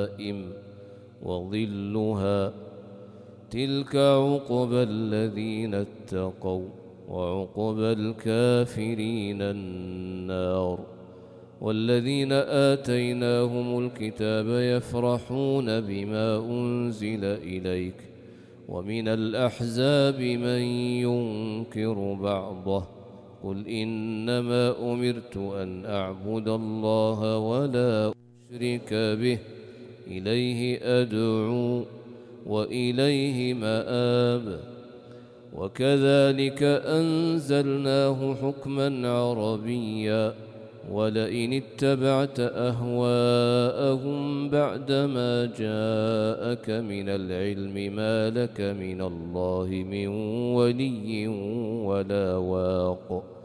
دائم وظلها. تلك عقبى الذين اتقوا، وعقبى الكافرين النار. والذين آتيناهم الكتاب يفرحون بما أنزل إليك، ومن الأحزاب من ينكر بعضه. قل إنما أمرت أن أعبد الله ولا أشرك به، إليه أدعو وإليه مآب. وكذلك أنزلناه حكما عربيا، ولئن اتبعت أهواءهم بعدما جاءك من العلم ما لك من الله من ولي ولا واق.